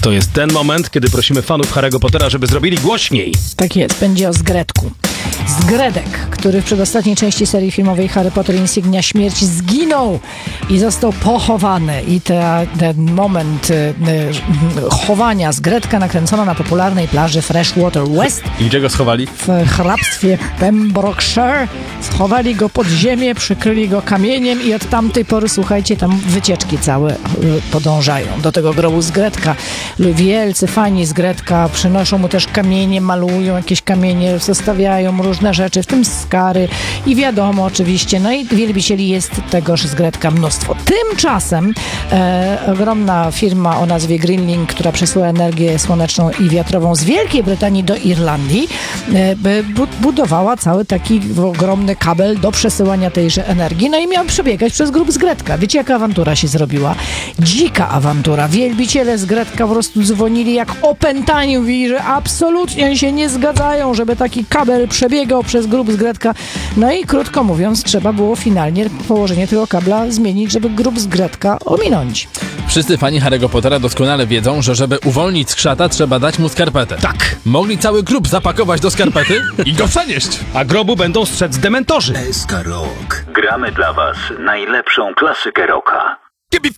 To jest ten moment, kiedy prosimy fanów Harry'ego Pottera, żeby zrobili głośniej. Tak jest, będzie o Zgredku. Zgredek, który w przedostatniej części serii filmowej Harry Potter Insygnia Śmierci zginął i został pochowany. I ten moment chowania Zgredka nakręcono na popularnej plaży Freshwater West. I gdzie go schowali? W hrabstwie Pembrokeshire. Schowali go pod ziemię, przykryli go kamieniem i od tamtej pory, słuchajcie, tam wycieczki całe podążają do tego grobu Zgredka. Wielcy fani Zgredka przynoszą mu też kamienie, malują jakieś kamienie, zostawiają różne rzeczy, w tym skary i wiadomo oczywiście, no i wielbicieli jest tegoż Zgredka mnóstwo. Tymczasem ogromna firma o nazwie Greenlink, która przesyła energię słoneczną i wiatrową z Wielkiej Brytanii do Irlandii, budowała cały taki ogromny kabel do przesyłania tejże energii, no i miał przebiegać przez grób Zgredka. Wiecie, jaka awantura się zrobiła? Dzika awantura. Wielbiciele Zgredka po prostu dzwonili jak opętani, mówili, że absolutnie się nie zgadzają, żeby taki kabel przebiegał przez grób Zgredka. No i krótko mówiąc, trzeba było finalnie położenie tego kabla zmienić, żeby grób Zgredka ominąć. Wszyscy fani Harry'ego Pottera doskonale wiedzą, że żeby uwolnić skrzata, trzeba dać mu skarpetę. Tak! Mogli cały grób zapakować do skarpety i go przenieść. A grobu będą strzec dementorzy. SK Rock. Gramy dla was najlepszą klasykę rocka.